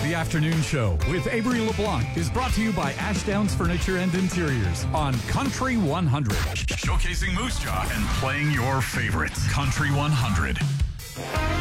The Afternoon Show with Avery LeBlanc is brought to you by Ashdowns Furniture and Interiors on Country 100. Showcasing Moose Jaw and playing your favorites. Country 100.